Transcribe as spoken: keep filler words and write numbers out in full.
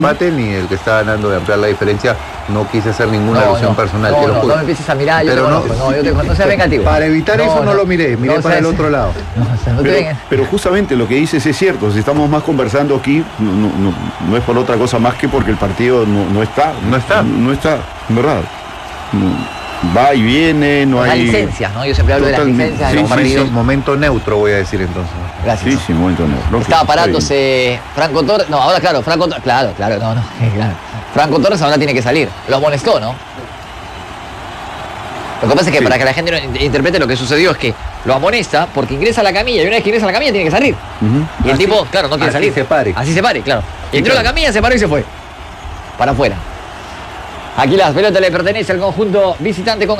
empate ni el que está ganando de ampliar la diferencia. No quise hacer ninguna No, alusión no, personal. no, te lo no, juro. no me empieces a mirar, yo Pero te no- conozco, no, yo te conozco, no seas vengativo. Para evitar No, eso no, no, lo miré, miré no para el seas- otro lado. No, o sea, no te Pero, vengas. pero justamente lo que dices es cierto, si estamos más conversando aquí, no, no, no, no es por otra cosa más que porque el partido no, no está. No está. No, no está, en verdad. No, va y viene, no Las hay... licencias, ¿no? Yo siempre hablo Totalmente. de las licencias. Sí, de los sí, partidos. sí. Momento neutro, voy a decir entonces. Gracias. Sí, sí, momento no. lógico, Estaba está parándose Franco Torres. No, ahora claro, Franco Torres. Claro, claro, no, no. Claro. Franco Torres ahora tiene que salir. Lo amonestó, ¿no? Lo que pasa es que Sí. para que la gente no in- interprete lo que sucedió es que lo amonesta porque ingresa a la camilla y una vez que ingresa a la camilla tiene que salir. bien. Ujú. Y el Así- tipo, claro, no quiere así salir. se pare. Así se pare, claro. Y Sí, entró a la claro. camilla, se paró y se fue. Para afuera. Aquí las pelotas le pertenece al conjunto visitante con